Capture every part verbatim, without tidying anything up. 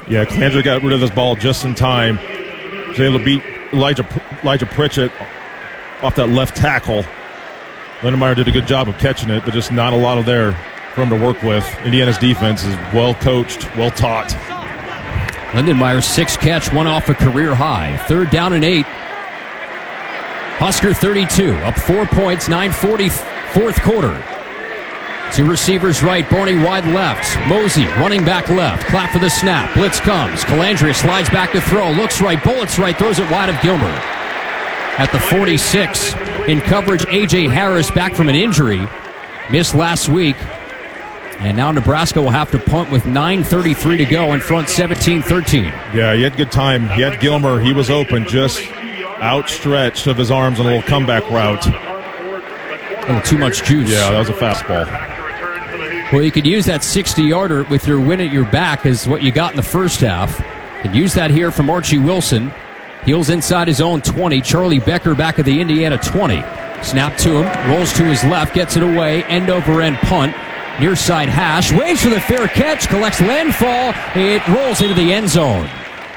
Yeah, Calandra got rid of this ball just in time. Was able to beat Elijah Elijah Pritchett off that left tackle. Lindenmeyer did a good job of catching it, but just not a lot of there for him to work with. Indiana's defense is well coached, well taught. Lindenmeyer, six catch, one off a career high. Third down and eight. Husker thirty-two, up four points, nine forty, fourth quarter. Two receivers right, Borney wide left. Mosey running back left. Clap for the snap. Blitz comes. Calandria slides back to throw. Looks right, bullets right, throws it wide of Gilmer. At the forty-six, in coverage, A J Harris back from an injury. Missed last week. And now Nebraska will have to punt with nine thirty-three to go in front, seventeen thirteen. Yeah, he had good time. He had Gilmer. He was open, just outstretched of his arms on a little comeback route. A little too much juice. Yeah, that was a fastball. Well, you could use that sixty-yarder with your win at your back as what you got in the first half. You can use that here from Archie Wilson. Heels inside his own twenty. Charlie Becker back at the Indiana twenty. Snap to him. Rolls to his left. Gets it away. End over end punt. Near side hash. Waits for the fair catch. Collects landfall. It rolls into the end zone.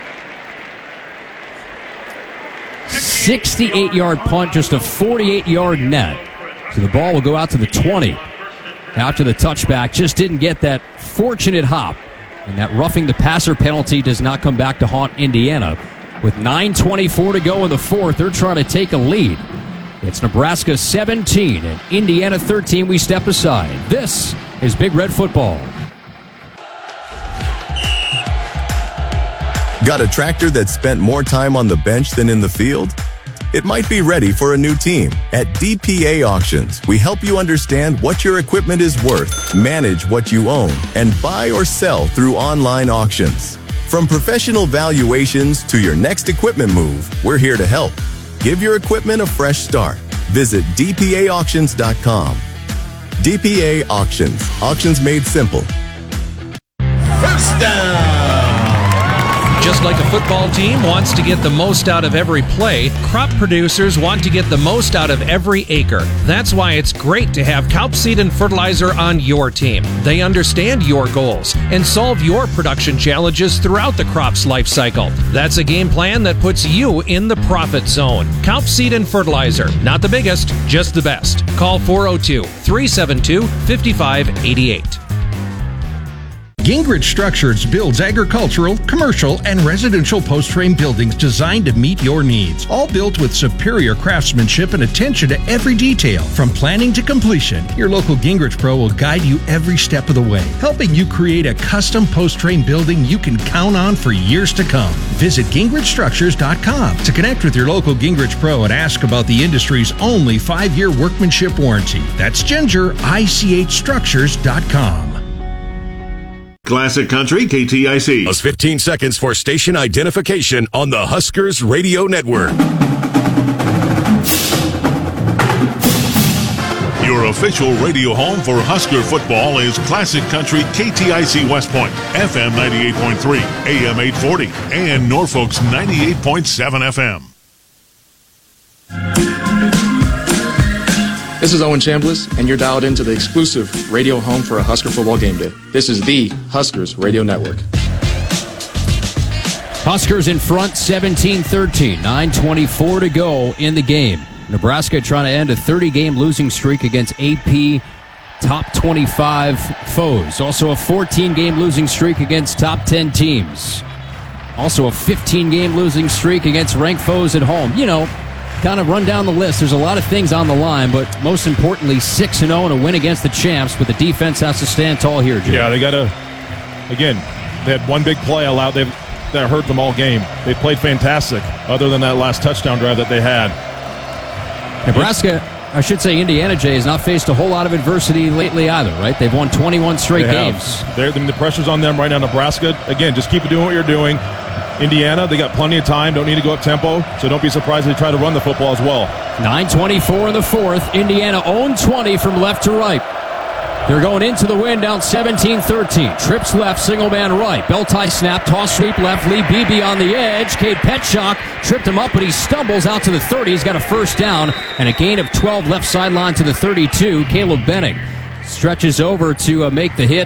sixty-eight-yard punt. Just a forty-eight-yard net. So the ball will go out to the twenty. After the touchback, just didn't get that fortunate hop. And that roughing the passer penalty does not come back to haunt Indiana. With nine twenty-four to go in the fourth, they're trying to take a lead. It's Nebraska seventeen and Indiana thirteen. We step aside. This is Big Red Football. Got a tractor that spent more time on the bench than in the field? It might be ready for a new team. At D P A Auctions, we help you understand what your equipment is worth, manage what you own, and buy or sell through online auctions. From professional valuations to your next equipment move, we're here to help. Give your equipment a fresh start. Visit D P A auctions dot com. D P A Auctions. Auctions made simple. First down. Just like a football team wants to get the most out of every play, crop producers want to get the most out of every acre. That's why it's great to have Kaup Seed and Fertilizer on your team. They understand your goals and solve your production challenges throughout the crop's life cycle. That's a game plan that puts you in the profit zone. Kaup Seed and Fertilizer. Not the biggest, just the best. Call four oh two, three seven two, five five eight eight. Gingrich Structures builds agricultural, commercial, and residential post-frame buildings designed to meet your needs. All built with superior craftsmanship and attention to every detail. From planning to completion, your local Gingrich Pro will guide you every step of the way, helping you create a custom post-frame building you can count on for years to come. Visit Gingrich Structures dot com to connect with your local Gingrich Pro and ask about the industry's only five-year workmanship warranty. That's Ginger, I C H Structures dot com. Classic Country, K T I C. Those fifteen seconds for station identification on the Huskers Radio Network. Your official radio home for Husker football is Classic Country, K T I C West Point, F M ninety-eight point three, A M eight forty, and Norfolk's ninety-eight point seven F M. This is Owen Chambliss, and you're dialed into the exclusive radio home for a Husker football game day. This is the Huskers Radio Network. Huskers in front, seventeen thirteen. nine twenty-four to go in the game. Nebraska trying to end a thirty-game losing streak against A P top twenty-five foes. Also a fourteen-game losing streak against top ten teams. Also a fifteen-game losing streak against ranked foes at home. You know, kind of run down the list. There's a lot of things on the line, but most importantly, six and oh and a win against the champs, but the defense has to stand tall here, Jim. Yeah, they got to, again, they had one big play allowed they, that hurt them all game. They played fantastic, other than that last touchdown drive that they had. Nebraska, I should say Indiana, Jay, has not faced a whole lot of adversity lately either, right? They've won twenty-one straight they games. They're, the pressure's on them right now. Nebraska, again, just keep doing what you're doing. Indiana, they got plenty of time, don't need to go up tempo, so don't be surprised if they try to run the football as well. nine twenty-four in the fourth. Indiana owned twenty from left to right. They're going into the win down seventeen thirteen. Trips left, single man right. Bell tie snap, toss sweep left. Lee Beebe on the edge. Cade Petchock tripped him up, but he stumbles out to the thirty. He's got a first down and a gain of twelve left sideline to the thirty-two. Caleb Benning stretches over to uh, make the hit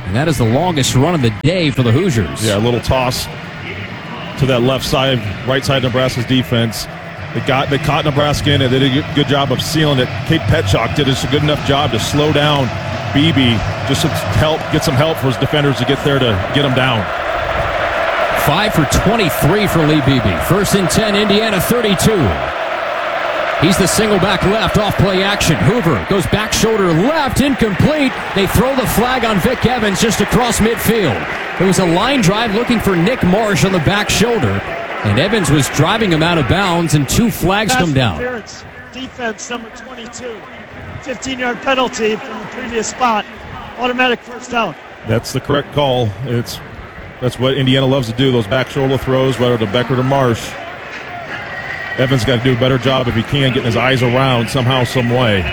And that is the longest run of the day for the Hoosiers. Yeah, a little toss to that left side, right side of Nebraska's defense. They got they caught Nebraska in it. They did a good job of sealing it. Kate Petchak did a good enough job to slow down Beebe, just to help get some help for his defenders to get there to get him down. Five for twenty-three for Lee Beebe. First and ten, Indiana thirty-two. He's the single back left, off play action. Hoover goes back shoulder left, incomplete. They throw the flag on Vic Evans just across midfield. It was a line drive looking for Nick Marsh on the back shoulder. And Evans was driving him out of bounds, and two flags come down. Defense number twenty-two. fifteen-yard penalty from the previous spot. Automatic first down. That's the correct call. It's That's what Indiana loves to do, those back shoulder throws, whether to Beckert or Marsh. Evans got to do a better job if he can, getting his eyes around somehow, some way.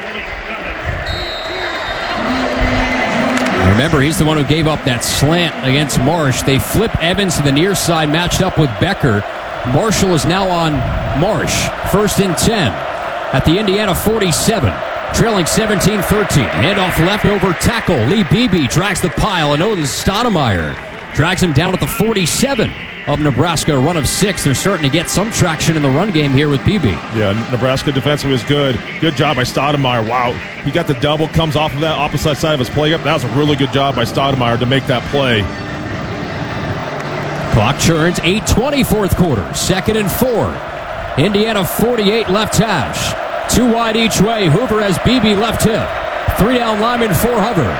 Remember, he's the one who gave up that slant against Marsh. They flip Evans to the near side, matched up with Becker. Marshall is now on Marsh. First and ten at the Indiana forty-seven. Trailing seventeen thirteen. Handoff left over tackle. Lee Beebe drags the pile, and Odin Stoudemire drags him down at the forty-seven of Nebraska. A run of six. They're starting to get some traction in the run game here with Beebe. Yeah, Nebraska defensively was good. Good job by Stoudemire. Wow. He got the double, comes off of that opposite side of his play up. That was a really good job by Stoudemire to make that play. Clock churns. eight twenty fourth quarter. Second and four. Indiana forty-eight left hash. Two wide each way. Hoover has Beebe left hip. Three down lineman for Hoover.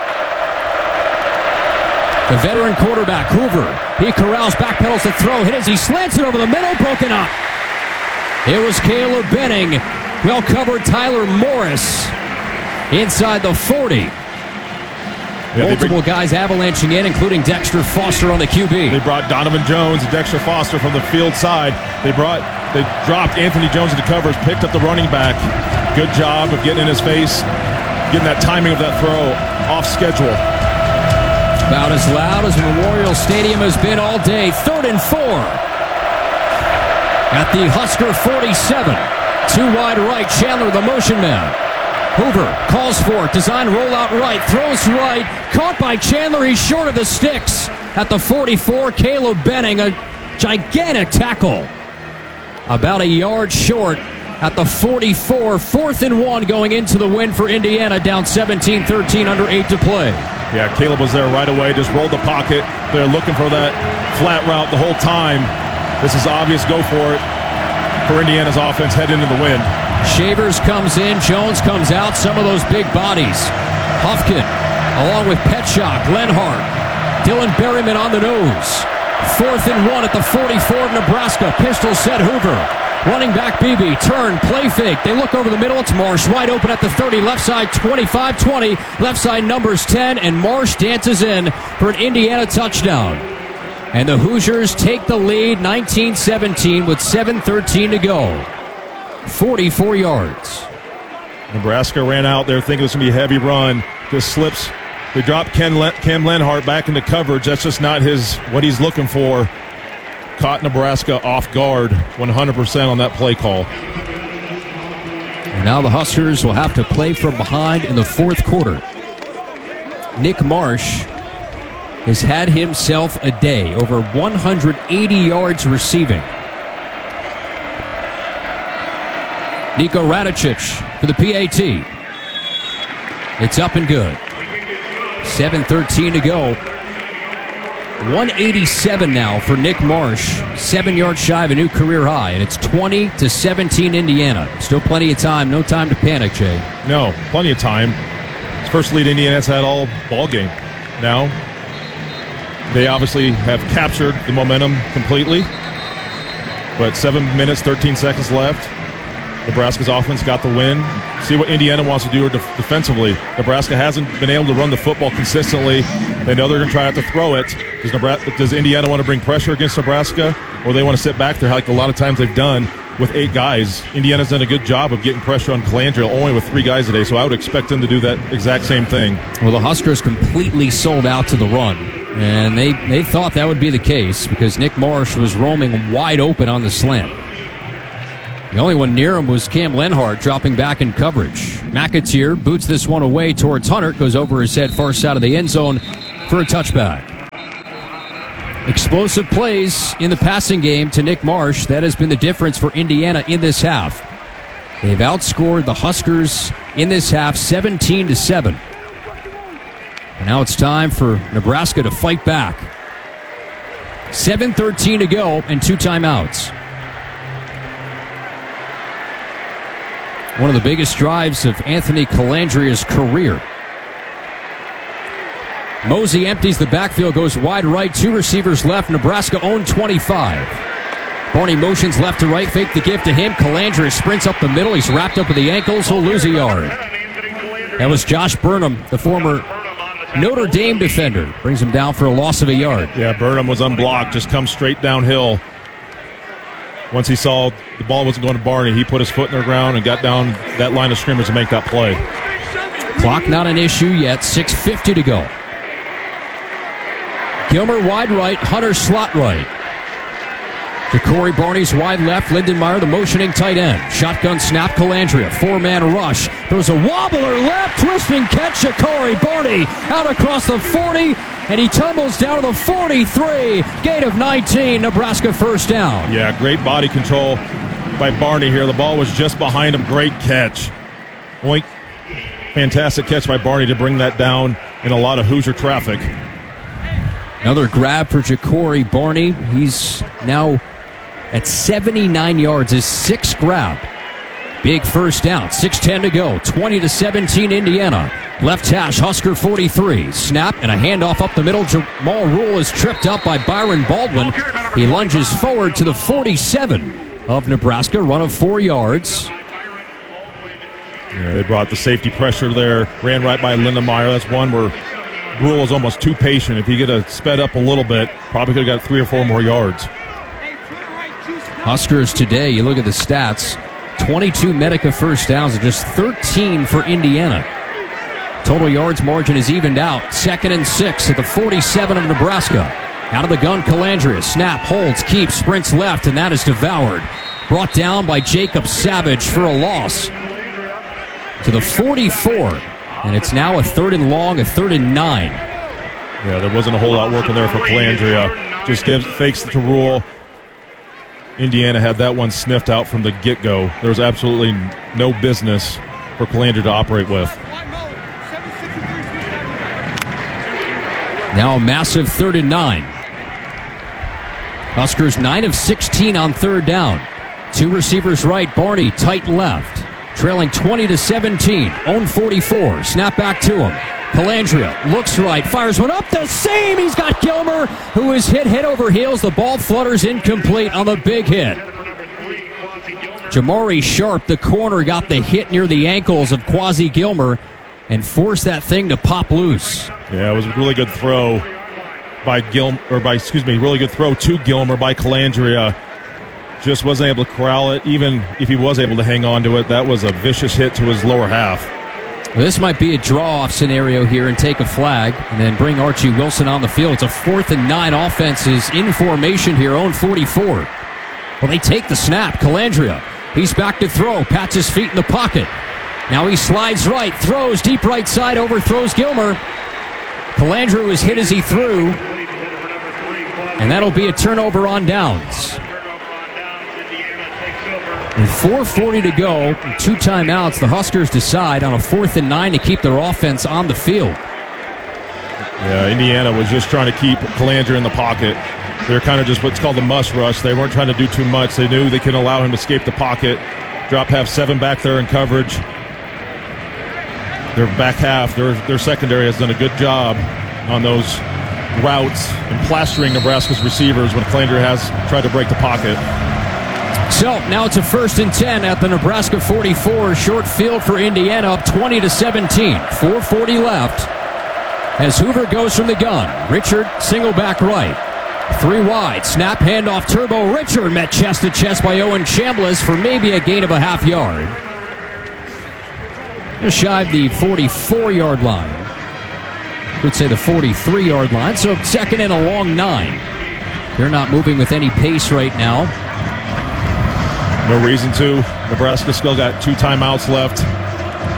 The veteran quarterback, Hoover. He corrals, backpedals to throw. Hit as he slants it over the middle, broken up. It was Caleb Benning. Well covered Tyler Morris inside the forty. Yeah, Multiple bring, guys avalanching in, including Dexter Foster on the Q B. They brought Donovan Jones and Dexter Foster from the field side. They brought, they dropped Anthony Jones into covers, picked up the running back. Good job of getting in his face, getting that timing of that throw off schedule. About as loud as Memorial Stadium has been all day. Third and four at the Husker forty-seven. Two wide right, Chandler the motion man. Hoover calls for it, design rollout right, throws right, caught by Chandler, he's short of the sticks. At the forty-four, Caleb Benning, a gigantic tackle. About a yard short at the forty-four, fourth and one going into the win for Indiana, down seventeen thirteen, under eight to play. Yeah, Caleb was there right away, just rolled the pocket. They're looking for that flat route the whole time. This is obvious, go for it for Indiana's offense, head into the wind. Shavers comes in, Jones comes out, some of those big bodies. Hufkin, along with Petchak, Lenhart, Dylan Berryman on the nose. Fourth and one at the forty-four of Nebraska. Pistol set Hoover. Running back Beebe, turn, play fake. They look over the middle, it's Marsh wide open at the thirty, left side twenty-five twenty, left side numbers ten, and Marsh dances in for an Indiana touchdown. And the Hoosiers take the lead nineteen seventeen with seven thirteen to go. forty-four yards. Nebraska ran out there thinking it was going to be a heavy run. Just slips. They drop Ken Le- Cam Lenhart back into coverage. That's just not his what he's looking for. Caught Nebraska off guard one hundred percent on that play call. And now the Huskers will have to play from behind in the fourth quarter. Nick Marsh has had himself a day, over one hundred eighty yards receiving. Nico Radicic for the P A T. It's up and good. seven thirteen to go. one eighty-seven now for Nick Marsh. Seven yards shy of a new career high, and it's twenty to seventeen Indiana. Still plenty of time. No time to panic, Jay. No, plenty of time. It's the first lead Indiana's had all ball game. Now, they obviously have captured the momentum completely. But seven minutes, thirteen seconds left. Nebraska's offense got the win. See what Indiana wants to do def- defensively. Nebraska hasn't been able to run the football consistently. They know they're going to try to throw it. Does, Nebraska, does Indiana want to bring pressure against Nebraska, or they want to sit back there like a lot of times they've done with eight guys? Indiana's done a good job of getting pressure on Colangelo only with three guys today, so I would expect them to do that exact same thing. Well, the Huskers completely sold out to the run, and they, they thought that would be the case because Nick Marsh was roaming wide open on the slant. The only one near him was Cam Lenhart dropping back in coverage. McAteer boots this one away towards Hunter. Goes over his head, far side of the end zone for a touchback. Explosive plays in the passing game to Nick Marsh. That has been the difference for Indiana in this half. They've outscored the Huskers in this half seventeen to seven. And now it's time for Nebraska to fight back. seven thirteen to go and two timeouts. One of the biggest drives of Anthony Calandria's career. Mosey empties the backfield, goes wide right, two receivers left. Nebraska own twenty-five. Barney motions left to right, fake the give to him. Calandria sprints up the middle. He's wrapped up at the ankles. He'll lose a yard. That was Josh Burnham, the former Notre Dame defender. Brings him down for a loss of a yard. Yeah, Burnham was unblocked, just come straight downhill. Once he saw the ball wasn't going to Barney, he put his foot in the ground and got down that line of scrimmage to make that play. Clock not an issue yet, six fifty to go. Gilmer wide right, Hunter slot right. Ja'Cory Barney's wide left, Lindenmeyer the motioning tight end. Shotgun snap, Calandria, four-man rush. There's a wobbler left, twisting catch, Ja'Cory Barney out across the forty, and he tumbles down to the forty-three. Gain of nineteen, Nebraska first down. Yeah, great body control by Barney here. The ball was just behind him. Great catch. Oink. Fantastic catch by Barney to bring that down in a lot of Hoosier traffic. Another grab for Ja'Cory Barney. He's now at seventy-nine yards, his sixth grab. Big first down, six ten to go, twenty to seventeen Indiana. Left hash, Husker forty-three. Snap and a handoff up the middle. Jamal Rule is tripped up by Byron Baldwin. He lunges forward to the forty-seven of Nebraska, run of four yards. Yeah, they brought the safety pressure there, ran right by Lindenmeyer. That's one where Rule is almost too patient. If he could have sped up a little bit, probably could have got three or four more yards. Huskers today, you look at the stats, twenty-two Medica first downs and just thirteen for Indiana. Total yards margin is evened out. Second and six at the forty-seven of Nebraska. Out of the gun, Calandria. Snap, holds, keeps, sprints left, and that is devoured. Brought down by Jacob Savage for a loss. To the forty-four. And it's now a third and long, a third and nine. Yeah, there wasn't a whole lot working there for Calandria. Just gives fakes to Rule. Indiana had that one sniffed out from the get-go. There was absolutely no business for Calandria to operate with. Now a massive third and nine. Huskers nine of sixteen on third down. Two receivers right, Barney tight left. Trailing twenty to seventeen. Own forty-four. Snap back to him. Calandria looks right, fires one up the seam. He's got Gilmer, who is hit head over heels. The ball flutters incomplete on the big hit. Jamari Sharp, the corner, got the hit near the ankles of Quasi Gilmer and forced that thing to pop loose. Yeah, it was a really good throw by Gil, or by excuse me, really good throw to Gilmer by Calandria. Just wasn't able to corral it. Even if he was able to hang on to it, that was a vicious hit to his lower half. Well, this might be a draw-off scenario here and take a flag and then bring Archie Wilson on the field. It's a fourth and nine. Offense is in formation here, own forty-four. Well, they take the snap. Calandria, he's back to throw, pats his feet in the pocket. Now he slides right, throws deep right side, overthrows Gilmer. Calandria was hit as he threw, and that'll be a turnover on downs. With four forty to go, two timeouts, the Huskers decide on a fourth and nine to keep their offense on the field. Yeah, Indiana was just trying to keep Calandria in the pocket. They're kind of just what's called the must rush. They weren't trying to do too much. They knew they could allow him to escape the pocket. Drop half seven back there in coverage. Their back half, their, their secondary has done a good job on those routes and plastering Nebraska's receivers when Calandria has tried to break the pocket. So now it's a first and ten at the Nebraska forty-four. Short field for Indiana, up twenty to seventeen. four forty left as Hoover goes from the gun. Richard single back right. Three wide. Snap handoff. Turbo Richard met chest to chest by Owen Chambliss for maybe a gain of a half yard. Just shy of the forty-four-yard line. Could say the forty-three-yard line. So second and a long nine. They're not moving with any pace right now. No reason to. Nebraska still got two timeouts left.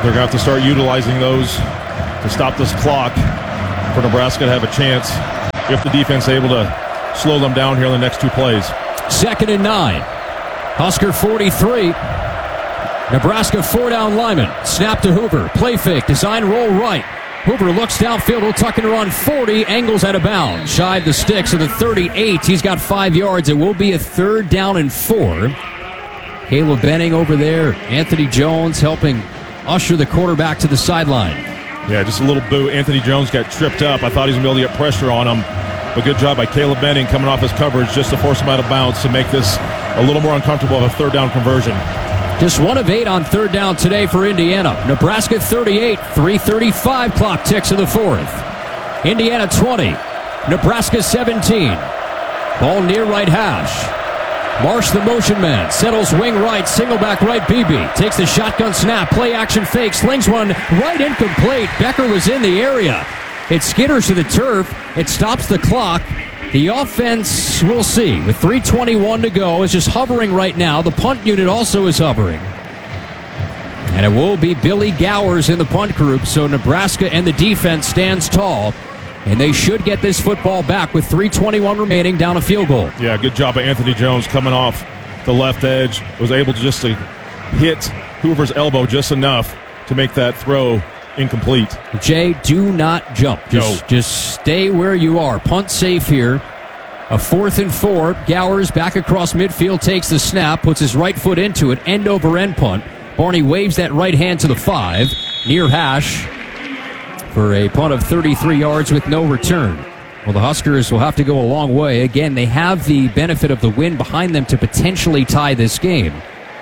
They're going to have to start utilizing those to stop this clock for Nebraska to have a chance if the defense is able to slow them down here in the next two plays. Second and nine. Husker forty-three. Nebraska four down lineman. Snap to Hoover. Play fake. Design roll right. Hoover looks downfield. He'll tuck and run forty. Angles out of bounds. Shy of the sticks of the thirty-eight. He's got five yards. It will be a third down and four. Caleb Benning over there. Anthony Jones helping usher the quarterback to the sideline. Yeah, just a little boo. Anthony Jones got tripped up. I thought he was going to be able to get pressure on him. But good job by Caleb Benning coming off his coverage just to force him out of bounds to make this a little more uncomfortable of a third down conversion. Just one of eight on third down today for Indiana. Nebraska thirty-eight, three thirty-five clock ticks in the fourth. Indiana twenty, Nebraska seventeen. Ball near right hash. Marsh, the motion man, settles wing right, single back right, Beebe. Takes the shotgun snap, play action fake, slings one right incomplete. Becker was in the area. It skitters to the turf. It stops the clock. The offense, we'll see. With three twenty-one to go, is just hovering right now. The punt unit also is hovering. And it will be Billy Gowers in the punt group, so Nebraska and the defense stands tall. And they should get this football back with three twenty-one remaining down a field goal. Yeah, good job by Anthony Jones coming off the left edge. Was able to just to hit Hoover's elbow just enough to make that throw incomplete. Jay, do not jump. Just, no. just stay where you are. Punt safe here. A fourth and four. Gowers back across midfield, takes the snap, puts his right foot into it. End over end punt. Barney waves that right hand to the five. Near hash for a punt of thirty-three yards with no return. Well, the Huskers will have to go a long way. Again, they have the benefit of the win behind them to potentially tie this game.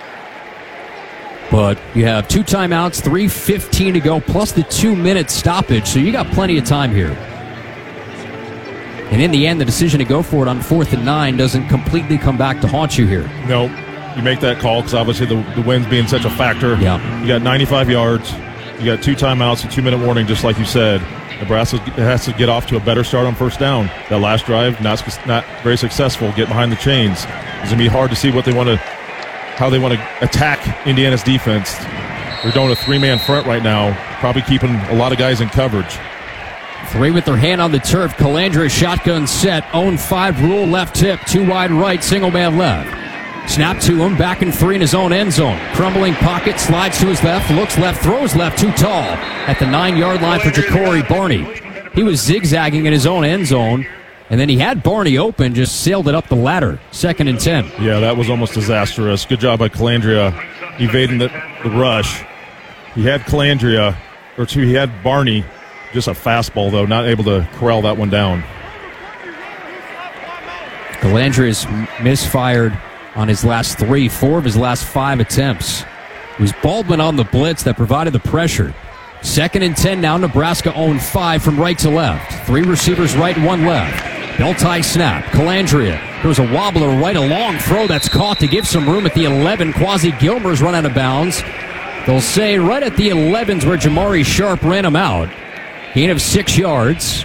But you have two timeouts, three fifteen to go, plus the two-minute stoppage, so you got plenty of time here. And in the end, the decision to go for it on fourth and nine doesn't completely come back to haunt you here. No, you make that call because obviously the, the wind's being such a factor. Yeah. You got ninety-five yards. You got two timeouts, a two-minute warning, just like you said. Nebraska has to get off to a better start on first down. That last drive, not not very successful. Get behind the chains. It's going to be hard to see what they want to, how they want to attack Indiana's defense. They're doing a three-man front right now, probably keeping a lot of guys in coverage. Three with their hand on the turf. Calandra shotgun set. Own five rule left tip. Two wide right. Single man left. Snap to him. Back in three in his own end zone. Crumbling pocket. Slides to his left. Looks left. Throws left. Too tall. At the nine-yard line for Ja'Cory Barney. He was zigzagging in his own end zone. And then he had Barney open. Just sailed it up the ladder. Second and ten. Yeah, that was almost disastrous. Good job by Calandria evading the, the rush. He had Calandria, or two, he had Barney. Just a fastball, though, not able to corral that one down. Calandria's misfired on his last three, four of his last five attempts. It was Baldwin on the blitz that provided the pressure. Second and ten now. Nebraska owned five from right to left. Three receivers right, one left. Belt tie snap. Calandria. There was a wobbler right, a long throw that's caught to give some room at the eleven. Quasi Gilmer's run out of bounds. They'll say right at the elevens where Jamari Sharp ran him out. Gain of six yards.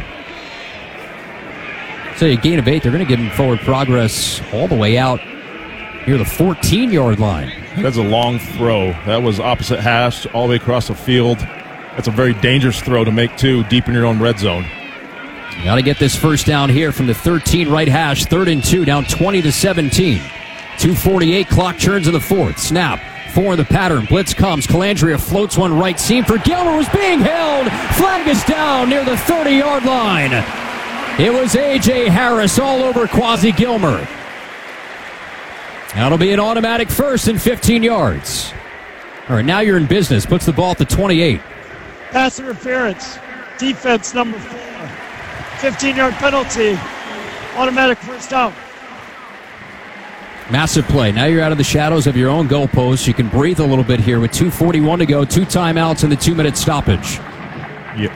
So a gain of eight. They're going to give him forward progress all the way out near the fourteen-yard line. That's a long throw. That was opposite hash all the way across the field. That's a very dangerous throw to make, too, deep in your own red zone. You got to get this first down here from the thirteen right hash. Third and two, down twenty to seventeen. two forty-eight, clock turns in the fourth. Snap. Four in the pattern. Blitz comes. Calandria floats one right seam for Gilmer. Was being held. Flag is down near the thirty-yard line. It was A J. Harris all over Quasi Gilmer. That'll be an automatic first and fifteen yards. All right, now you're in business. Puts the ball at the twenty-eight. Pass interference. Defense number four. fifteen-yard penalty. Automatic first down. Massive play. Now you're out of the shadows of your own goalpost. You can breathe a little bit here with two forty-one to go, two timeouts, and the two-minute stoppage. Yep.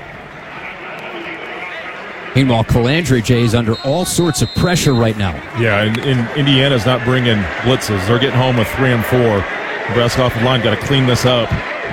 Meanwhile, Calandria, Jay, is under all sorts of pressure right now. Yeah, and, and Indiana's not bringing blitzes. They're getting home with three and four. Nebraska off the line got to clean this up.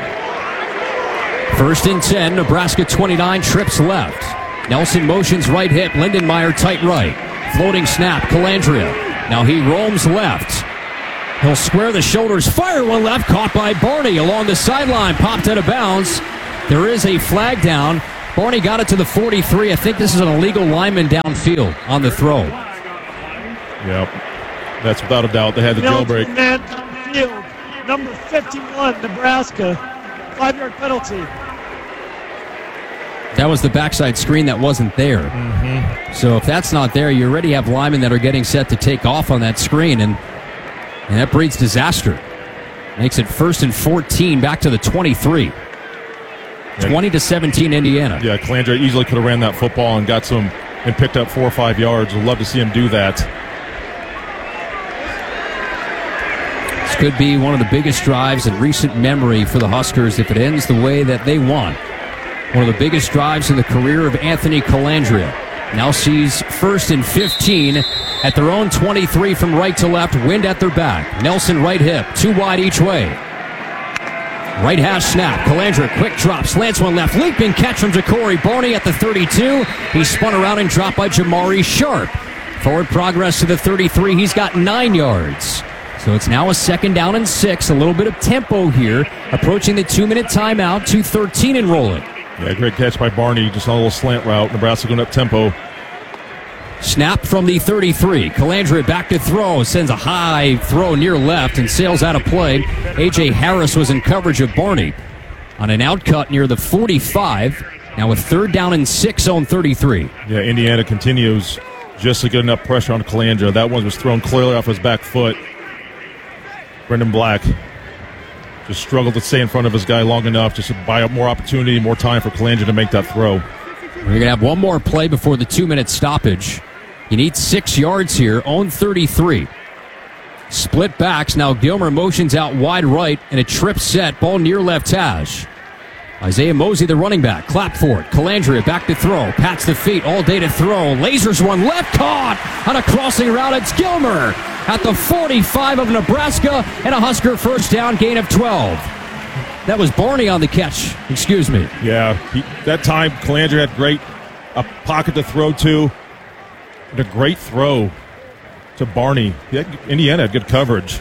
First and ten, Nebraska twenty-nine, trips left. Nelson motions right hip, Lindenmeyer tight right. Floating snap, Calandria. Now he roams left. He'll square the shoulders, fire one left, caught by Barney along the sideline, popped out of bounds. There is a flag down. Barney got it to the forty-three. I think this is an illegal lineman downfield on the throw. Yep. That's without a doubt. They had the jailbreak. Man downfield, number fifty-one, Nebraska. Five-yard penalty. That was the backside screen that wasn't there. Mm-hmm. So if that's not there, you already have linemen that are getting set to take off on that screen, and, and that breeds disaster. Makes it first and fourteen, back to the twenty-three. twenty to seventeen, Indiana. Yeah, Calandra easily could have ran that football and got some and picked up four or five yards. We'd love to see him do that. This could be one of the biggest drives in recent memory for the Huskers if it ends the way that they want. One of the biggest drives in the career of Anthony Calandria. Now sees first and fifteen at their own twenty-three from right to left, wind at their back. Nelson right hip, two wide each way. Right hash snap. Calandria quick drop, slants one left, leaping catch from Ja'Cory Barney at the thirty-two. He spun around and dropped by Jamari Sharp. Forward progress to the thirty-three. He's got nine yards. So it's now a second down and six. A little bit of tempo here. Approaching the two-minute timeout. two thirteen and rolling. Yeah, great catch by Barney. Just on a little slant route. Nebraska going up tempo. Snap from the thirty-three. Calandria back to throw. Sends a high throw near left and sails out of play. A J. Harris was in coverage of Barney on an outcut near the forty-five. Now with third down and six on thirty-three. Yeah, Indiana continues just to get enough pressure on Calandria. That one was thrown clearly off his back foot. Brendan Black just struggled to stay in front of his guy long enough just to buy up more opportunity, more time for Calandria to make that throw. We're going to have one more play before the two-minute stoppage. You need six yards here, own thirty-three. Split backs, now Gilmer motions out wide right, and a trip set, ball near left hash. Isaiah Mosey, the running back, clap for it. Calandria back to throw, pats the feet, all day to throw. Lasers one left, caught on a crossing route. It's Gilmer at the forty-five of Nebraska, and a Husker first down, gain of twelve. That was Barney on the catch, excuse me. Yeah, he, that time Calandria had great a pocket to throw to, and a great throw to Barney. Had, Indiana had good coverage.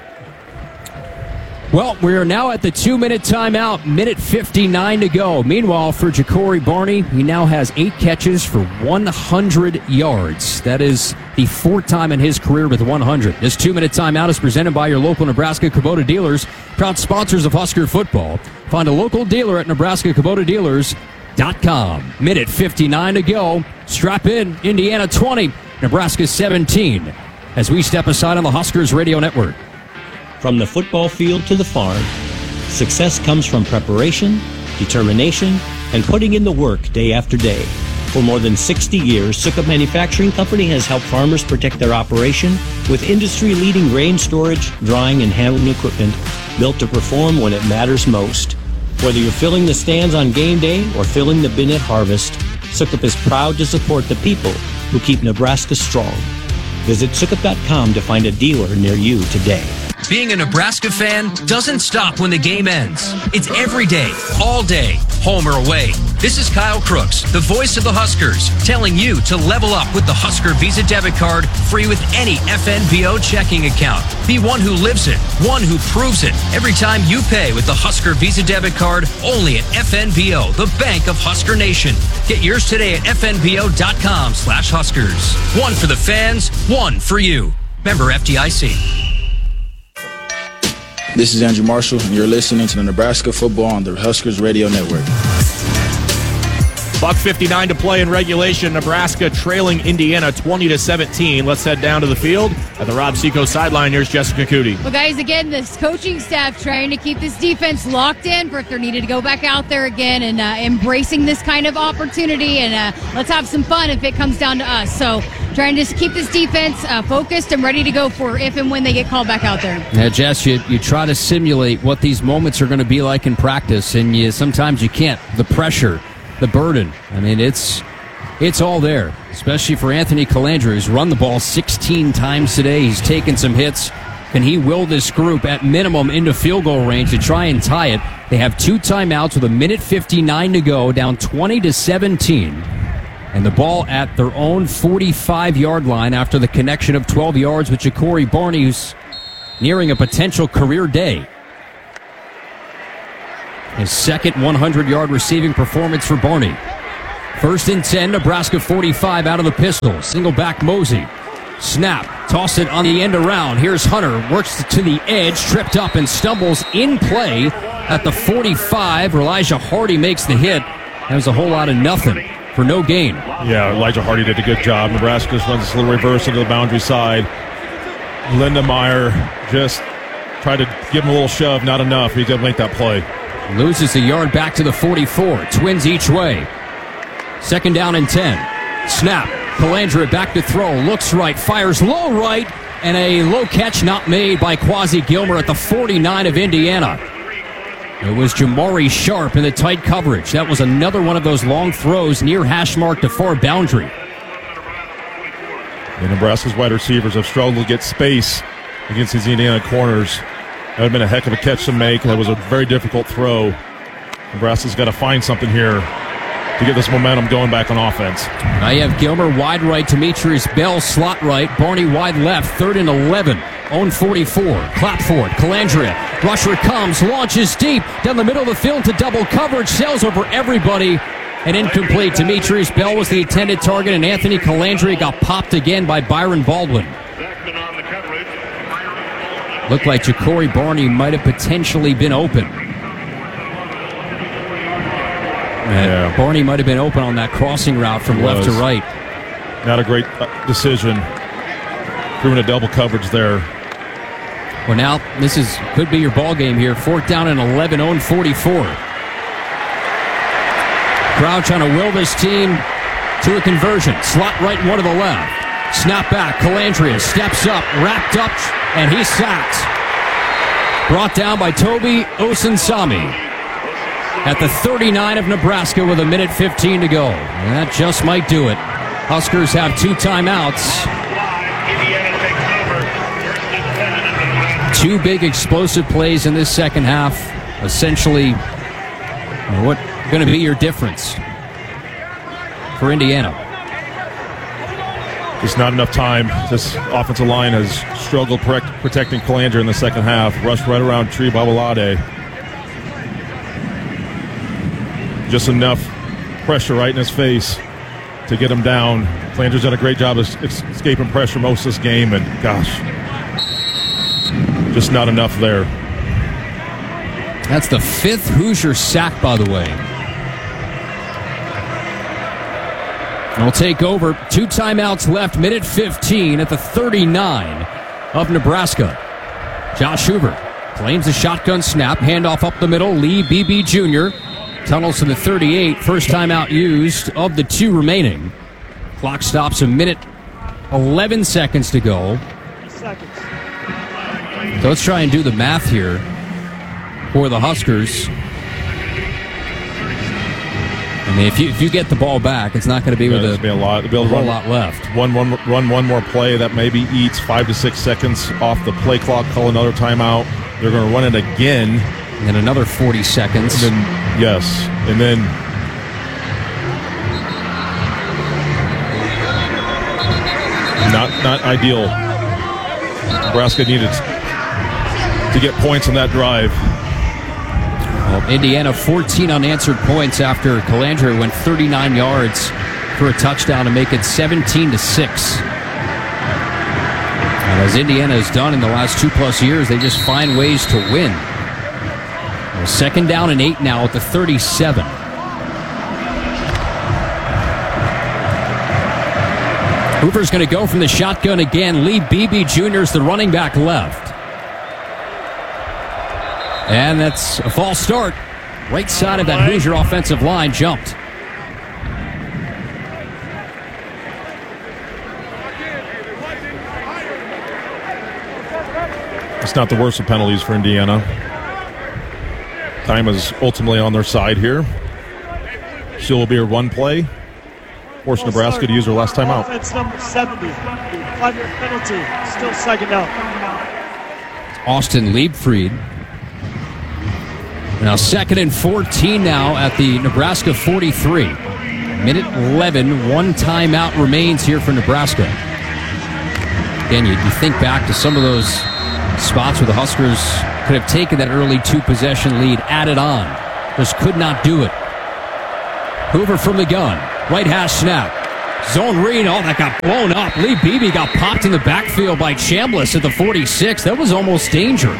Well, we are now at the two-minute timeout, minute fifty-nine to go. Meanwhile, for Ja'Cory Barney, he now has eight catches for one hundred yards. That is the fourth time in his career with one hundred. This two-minute timeout is presented by your local Nebraska Kubota dealers, proud sponsors of Husker football. Find a local dealer at Nebraska Kubota Dealers dot com. Minute fifty-nine to go. Strap in, Indiana twenty, Nebraska seventeen, as we step aside on the Huskers Radio Network. From the football field to the farm, success comes from preparation, determination, and putting in the work day after day. For more than sixty years, Sukup Manufacturing Company has helped farmers protect their operation with industry-leading grain storage, drying, and handling equipment built to perform when it matters most. Whether you're filling the stands on game day or filling the bin at harvest, Sukup is proud to support the people who keep Nebraska strong. Visit Sukup dot com to find a dealer near you today. Being a Nebraska fan doesn't stop when the game ends. It's every day, all day, home or away. This is Kyle Crooks, the voice of the Huskers, telling you to level up with the Husker Visa debit card, free with any F N B O checking account. Be one who lives it, one who proves it. Every time you pay with the Husker Visa debit card, only at F N B O, the bank of Husker Nation. Get yours today at F N B O dot com slash Huskers. One for the fans, one for you. Member F D I C. This is Andrew Marshall, and you're listening to the Nebraska Football on the Huskers Radio Network. Buck fifty-nine to play in regulation. Nebraska trailing Indiana twenty to seventeen. Let's head down to the field at the Rob Seco sideline. Here's Jessica Cootie. Well, guys, again, this coaching staff trying to keep this defense locked in for if they're needed to go back out there again and uh, embracing this kind of opportunity. And uh, let's have some fun if it comes down to us. So trying to just keep this defense uh, focused and ready to go for if and when they get called back out there. Yeah, Jess, you, you try to simulate what these moments are going to be like in practice, and you sometimes you can't. The pressure, the burden. I mean, it's it's all there, especially for Anthony Calandria, who's run the ball sixteen times today. He's taken some hits. Can he will this group at minimum into field goal range to try and tie it? They have two timeouts with a minute fifty-nine to go, down twenty to seventeen. And the ball at their own forty-five-yard line after the connection of twelve yards with Ja'Cory Barney, who's nearing a potential career day. His second hundred-yard receiving performance for Barney. First and ten, Nebraska forty-five out of the pistol. Single back Mosey. Snap. Toss it on the end around. Here's Hunter. Works to the edge. Tripped up and stumbles in play at the forty-five. Elijah Hardy makes the hit. That was a whole lot of nothing for no gain. Yeah, Elijah Hardy did a good job. Nebraska just runs this little reverse into the boundary side. Lindemeyer just tried to give him a little shove. Not enough. He did make that play. Loses a yard back to the forty-four. Twins each way. Second down and ten. Snap. Calandra back to throw. Looks right. Fires low right. And a low catch not made by Quasi Gilmer at the forty-nine of Indiana. It was Jamari Sharp in the tight coverage. That was another one of those long throws near hash mark to far boundary. And Nebraska's wide receivers have struggled to get space against these Indiana corners. That would have been a heck of a catch to make. That was a very difficult throw. Nebraska's got to find something here to get this momentum going back on offense. Now you have Gilmer wide right, Demetrius Bell slot right, Barney wide left, third and eleven. Own forty-four. Clapford, Calandria. Rusher comes, launches deep down the middle of the field to double coverage, sails over everybody, and incomplete. Demetrius Bell was the intended target, and Anthony Calandria got popped again by Byron Baldwin. Looked like Ja'Cory Barney might have potentially been open. Yeah. Barney might have been open on that crossing route from left to right. Not a great decision. Proving a double coverage there. Well, now this is could be your ball game here. Fourth down and eleven, own forty-four. Crowd trying to will this team to a conversion. Slot right, one to the left. Snap back. Calandria steps up, wrapped up, and he's sacked. Brought down by Toby Osunsami at the thirty-nine of Nebraska with a minute fifteen to go. And that just might do it. Huskers have two timeouts. Two big explosive plays in this second half. Essentially, what going to be your difference for Indiana? Just not enough time. This offensive line has struggled protect, protecting Calandria in the second half. Rushed right around Tree Babalade. Just enough pressure right in his face to get him down. Calandria's done a great job of escaping pressure most of this game, and gosh, just not enough there. That's the fifth Hoosier sack, by the way. We'll take over. Two timeouts left, minute fifteen at the thirty-nine of Nebraska. Josh Hoover claims a shotgun snap, handoff up the middle. Lee Beebe Junior tunnels to the thirty-eight. First timeout used of the two remaining. Clock stops a minute, eleven seconds to go. Seconds. So let's try and do the math here for the Huskers. I mean, if you if you get the ball back, it's not going to be yeah, with a, be a, lot, be a whole run, lot left. One, one, run one more play that maybe eats five to six seconds off the play clock. Call another timeout. They're going to run it again. And another forty seconds. And then, yes, and then not not ideal. Nebraska needed to get points on that drive. Well, Indiana fourteen unanswered points after Calandria went thirty-nine yards for a touchdown to make it seventeen to six. And as Indiana has done in the last two plus years, they just find ways to win. Well, second down and eight now at the thirty-seven. Hoover's going to go from the shotgun again. Lee Beebe Junior is the running back left. And that's a false start. Right side of that Hoosier offensive line jumped. It's not the worst of penalties for Indiana. Time is ultimately on their side here. Still will be a run play. Force Nebraska to use their last timeout. Offense number seventy. Five-yard penalty. Still second down. Austin Liebfried. Now second and fourteen now at the Nebraska forty-three. Minute eleven, one timeout remains here for Nebraska. Again, you, you think back to some of those Spots where the Huskers could have taken that early two-possession lead, added on. Just could not do it. Hoover from the gun. Right hash snap. Zone read. Oh, that got blown up. Lee Beebe got popped in the backfield by Chambliss at the forty-six. That was almost danger.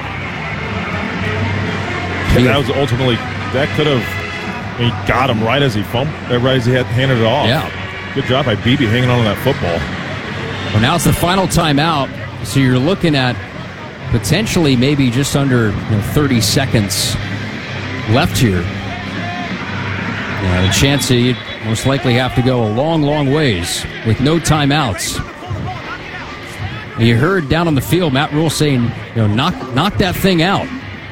And that was ultimately, that could have, I mean, got him right as he fumbled, right as he had handed it off. Yeah. Good job by Beebe hanging on to that football. Well, now it's the final timeout, so you're looking at potentially maybe just under you know, thirty seconds left here. Yeah, the chance that you'd most likely have to go a long, long ways with no timeouts. And you heard down on the field Matt Rule saying, you know, knock, knock that thing out.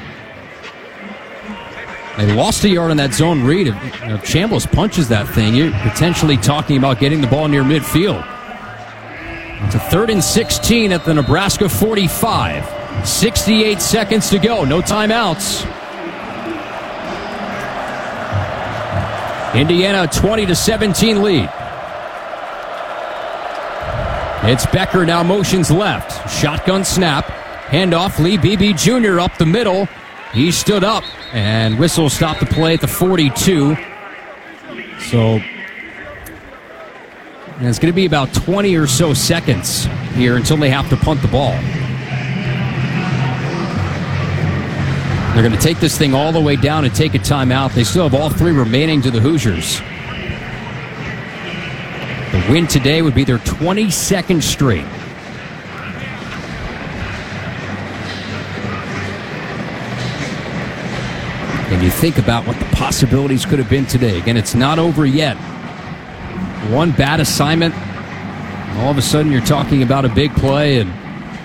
They lost a yard on that zone read. If you know, Chambliss punches that thing, you're potentially talking about getting the ball near midfield. It's a third and sixteen at the Nebraska forty-five. sixty-eight seconds to go. No timeouts. Indiana twenty to seventeen lead. It's Becker now motions left. Shotgun snap. Handoff. Lee Beebe Junior up the middle. He stood up, and whistle stopped the play at the forty-two. So it's going to be about twenty or so seconds here until they have to punt the ball. They're going to take this thing all the way down and take a timeout. They still have all three remaining to the Hoosiers. The win today would be their twenty-second straight. And you think about what the possibilities could have been today. Again, it's not over yet. One bad assignment, all of a sudden you're talking about a big play, and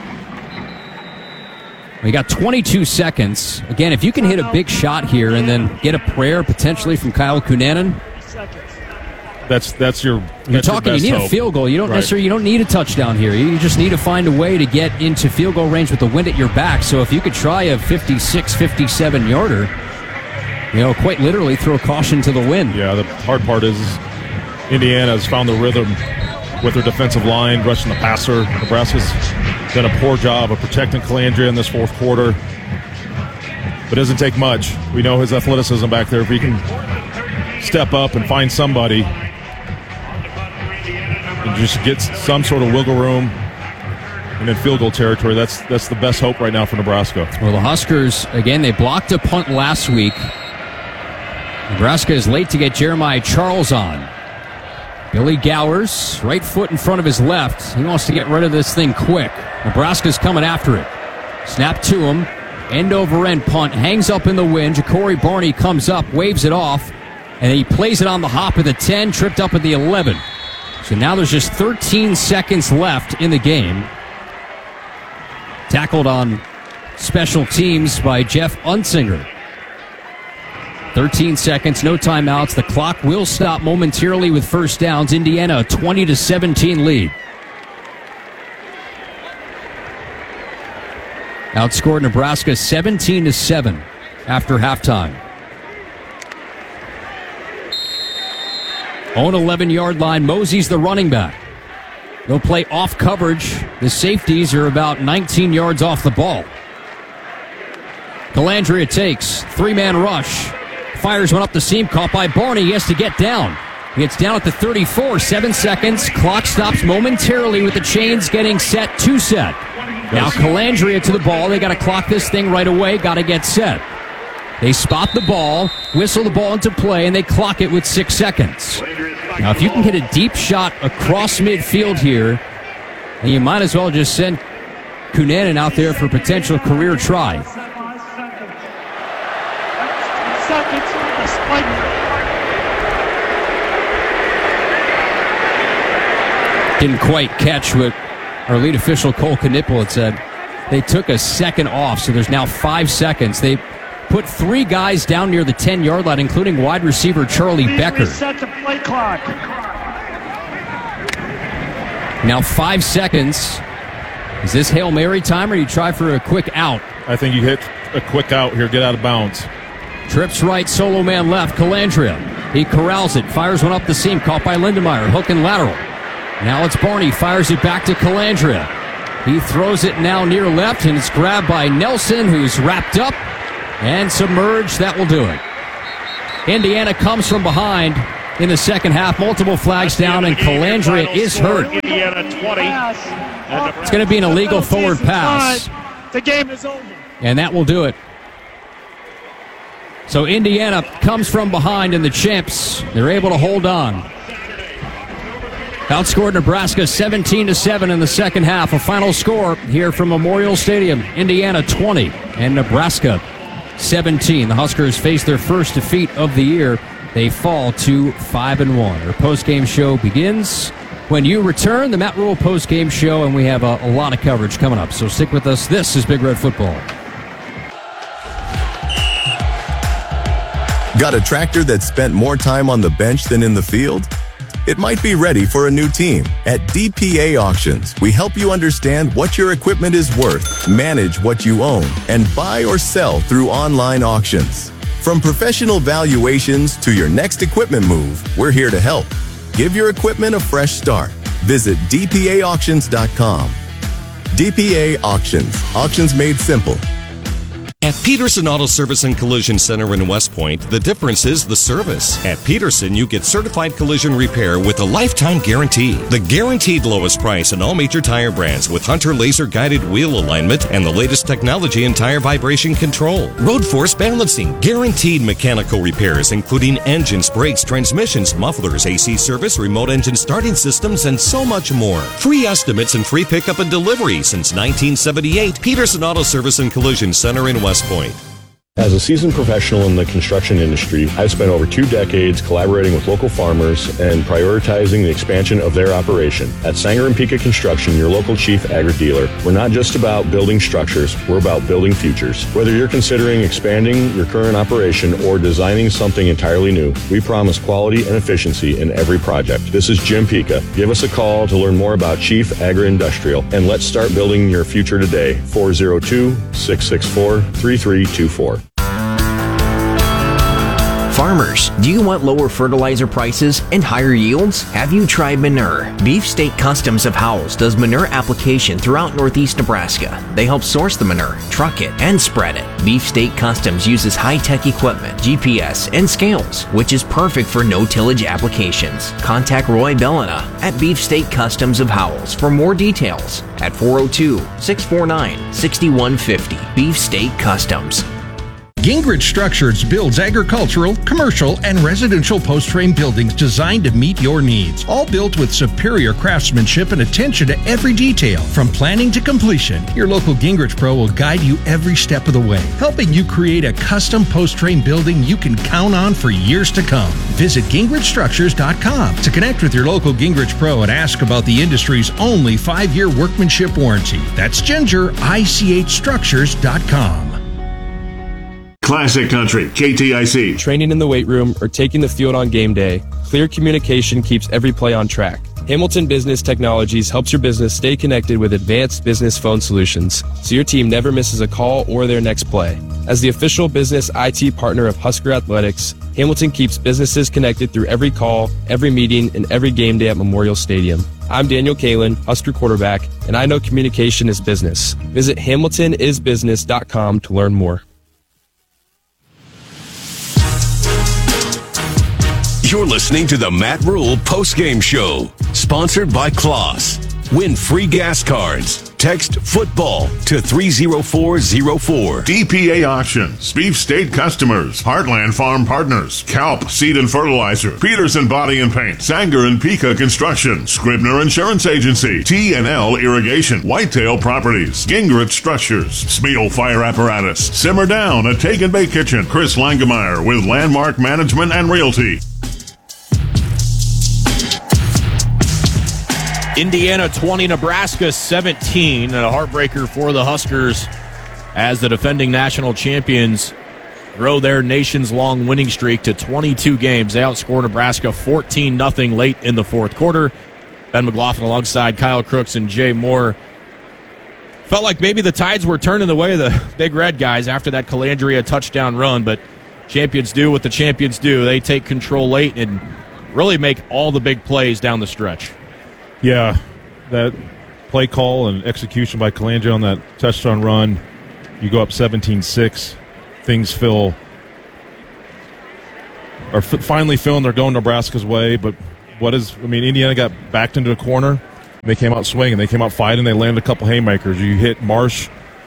we got twenty-two seconds. Again, if you can hit a big shot here and then get a prayer potentially from Kyle Kunanen, that's that's your. That's you're talking. Your you need hope. a field goal. You don't right. necessarily. You don't need a touchdown here. You just need to find a way to get into field goal range with the wind at your back. So if you could try a fifty-six, fifty-seven yarder, you know, quite literally throw caution to the wind. Yeah, the hard part is Indiana has found the rhythm with their defensive line, rushing the passer. Nebraska's done a poor job of protecting Calandria in this fourth quarter. But it doesn't take much. We know his athleticism back there. If he can step up and find somebody and just get some sort of wiggle room and in field goal territory, that's that's the best hope right now for Nebraska. Well, the Huskers, again, they blocked a punt last week. Nebraska is late to get Jeremiah Charles on. Billy Gowers, right foot in front of his left. He wants to get rid of this thing quick. Nebraska's coming after it. Snap to him. End over end punt. Hangs up in the wind. Ja'Cory Barney comes up, waves it off, and he plays it on the hop at the ten, tripped up at the eleven. So now there's just thirteen seconds left in the game. Tackled on special teams by Jeff Unsinger. thirteen seconds, no timeouts. The clock will stop momentarily with first downs. Indiana, a twenty to seventeen lead. Outscored Nebraska seventeen to seven after halftime. Own eleven-yard line. Mosey's the running back. They'll play off coverage. The safeties are about nineteen yards off the ball. Calandria takes. Three-man rush. Fires one up the seam, caught by Barney. He has to get down. He gets down at the thirty-four. Seven seconds. Clock stops momentarily with the chains getting set to set. Now Calandria to the ball. They got to clock this thing right away. Got to get set. They spot the ball, whistle the ball into play, and they clock it with six seconds. Now, if you can hit a deep shot across midfield here, then you might as well just send Kunanen out there for a potential career try. Didn't quite catch what our lead official Cole Knipple had said. They took a second off, so there's now five seconds. They put three guys down near the ten-yard line, including wide receiver Charlie Becker. Reset the play clock. Now five seconds. Is this Hail Mary time, or you try for a quick out? I think you hit a quick out here, get out of bounds. Trips right, solo man left, Calandria. He corrals it, fires one up the seam, caught by Lindemeyer, hook and lateral. Now it's Barney, fires it back to Calandria. He throws it now near left, and it's grabbed by Nelson, who's wrapped up and submerged. That will do it. Indiana comes from behind in the second half. Multiple flags down, and Calandria is hurt. Indiana twenty. It's going to be an illegal forward pass. The game is over. And that will do it. So Indiana comes from behind, and the champs, they're able to hold on. Outscored Nebraska seventeen to seven in the second half. A final score here from Memorial Stadium. Indiana twenty and Nebraska seventeen. The Huskers face their first defeat of the year. They fall to five and one. Our post-game show begins when you return. The Matt Rule post-game show, and we have a, a lot of coverage coming up. So stick with us. This is Big Red Football. Got a tractor that spent more time on the bench than in the field? It might be ready for a new team. At D P A Auctions, we help you understand what your equipment is worth, manage what you own, and buy or sell through online auctions. From professional valuations to your next equipment move, we're here to help. Give your equipment a fresh start. Visit D P A auctions dot com. D P A Auctions. Auctions made simple. At Peterson Auto Service and Collision Center in West Point, the difference is the service. At Peterson, you get certified collision repair with a lifetime guarantee. The guaranteed lowest price in all major tire brands with Hunter laser-guided wheel alignment and the latest technology in tire vibration control. Road force balancing. Guaranteed mechanical repairs, including engines, brakes, transmissions, mufflers, A C service, remote engine starting systems, and so much more. Free estimates and free pickup and delivery since nineteen seventy-eight. Peterson Auto Service and Collision Center in West Point. As a seasoned professional in the construction industry, I've spent over two decades collaborating with local farmers and prioritizing the expansion of their operation. At Sanger and Pika Construction, your local chief agri-dealer, we're not just about building structures, we're about building futures. Whether you're considering expanding your current operation or designing something entirely new, we promise quality and efficiency in every project. This is Jim Pika. Give us a call to learn more about Chief Agri-Industrial, and let's start building your future today. four oh two, six six four, three three two four. Farmers, do you want lower fertilizer prices and higher yields? Have you tried Manure? Beef State Customs of Howells does manure application throughout northeast Nebraska. They help source the manure, truck it, and spread it. Beef State Customs uses high-tech equipment, G P S, and scales, which is perfect for no-tillage applications. Contact Roy Bellina at Beef State Customs of Howells for more details at four oh two, six four nine, six one five oh. Beef State Customs. Gingrich Structures builds agricultural, commercial, and residential post-frame buildings designed to meet your needs. All built with superior craftsmanship and attention to every detail. From planning to completion, your local Gingrich Pro will guide you every step of the way, helping you create a custom post-frame building you can count on for years to come. Visit gingrich structures dot com to connect with your local Gingrich Pro and ask about the industry's only five-year workmanship warranty. That's Ginger, I C H structures dot com. Classic Country, K T I C. Training in the weight room or taking the field on game day, clear communication keeps every play on track. Hamilton Business Technologies helps your business stay connected with advanced business phone solutions, so your team never misses a call or their next play. As the official business I T partner of Husker Athletics, Hamilton keeps businesses connected through every call, every meeting, and every game day at Memorial Stadium. I'm Daniel Kalin, Husker quarterback, and I know communication is business. Visit hamilton is business dot com to learn more. You're listening to the Matt Rule postgame show, sponsored by Kloss. Win free gas cards. Text football to three oh four oh four. D P A Auctions, Beef State Customers, Heartland Farm Partners, Calp Seed and Fertilizer, Peterson Body and Paint, Sanger and Pika Construction, Scribner Insurance Agency, T and L Irrigation, Whitetail Properties, Gingrich Structures, Smeal Fire Apparatus, Simmer Down, a Take and Bake Kitchen, Chris Langemeyer with Landmark Management and Realty. Indiana twenty, Nebraska seventeen, and a heartbreaker for the Huskers as the defending national champions grow their nations-long winning streak to twenty-two games. They outscore Nebraska fourteen nothing late in the fourth quarter. Ben McLaughlin alongside Kyle Crooks and Jay Moore. Felt like maybe the tides were turning the way of the Big Red guys after that Calandria touchdown run, but champions do what the champions do. They take control late and really make all the big plays down the stretch. Yeah, that play call and execution by Colangelo on that touchdown run, you go up seventeen six. Things feel are f- finally feeling they're going Nebraska's way. But what is, I mean, Indiana got backed into a corner. And they came out swinging. They came out fighting. They landed a couple haymakers. You hit Marsh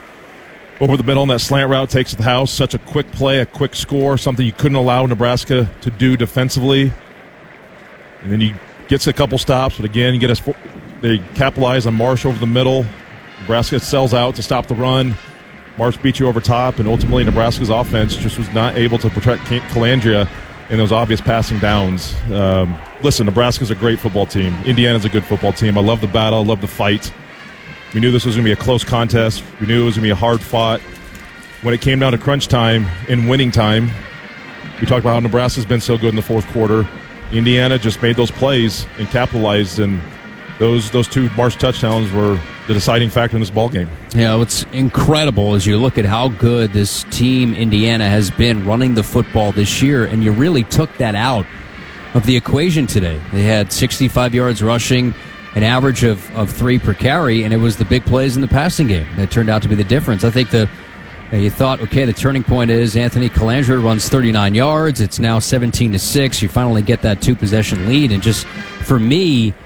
over the middle on that slant route, takes it to the house. Such a quick play, a quick score, something you couldn't allow Nebraska to do defensively. And then you gets a couple stops, but again, you get us. They capitalize on Marsh over the middle. Nebraska sells out to stop the run. Marsh beat you over top, and ultimately Nebraska's offense just was not able to protect Colangelo in those obvious passing downs. Um, listen, Nebraska's a great football team. Indiana's a good football team. I love the battle. I love the fight. We knew this was going to be a close contest. We knew it was going to be a hard fought. When it came down to crunch time and winning time, we talked about how Nebraska's been so good in the fourth quarter. Indiana just made those plays and capitalized, and those those two Marsh touchdowns were the deciding factor in this ballgame. Yeah, what's incredible is you look at how good this team, Indiana, has been running the football this year, and you really took that out of the equation today. They had sixty-five yards rushing, an average of, of three per carry, and it was the big plays in the passing game that turned out to be the difference. I think the uh, you thought, okay, the turning point is Anthony Colangelo runs thirty-nine yards. It's now seventeen to six. You finally get that two-possession lead, and just, for me,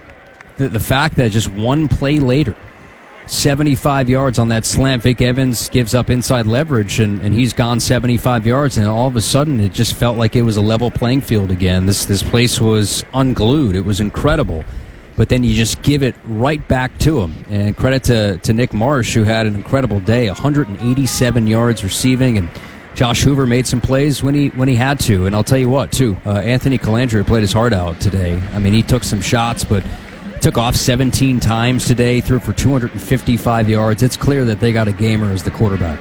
the, the fact that just one play later, seventy-five yards on that slant, Vic Evans gives up inside leverage, and, and he's gone seventy-five yards, and all of a sudden it just felt like it was a level playing field again. This this place was unglued. It was incredible. But then you just give it right back to him. And credit to, to Nick Marsh, who had an incredible day, one hundred eighty-seven yards receiving, and Josh Hoover made some plays when he when he had to. And I'll tell you what, too, uh, Anthony Colangelo played his heart out today. I mean, he took some shots, but took off seventeen times today, threw for two hundred fifty-five yards. It's clear that they got a gamer as the quarterback.